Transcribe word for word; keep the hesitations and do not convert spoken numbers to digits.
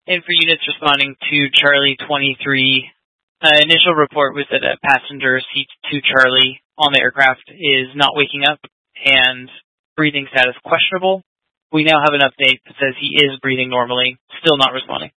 And for units responding to Charlie twenty-three, uh, initial report was that a passenger seat two Charlie on the aircraft is not waking up and breathing status questionable. We now have an update that says he is breathing normally, still not responding.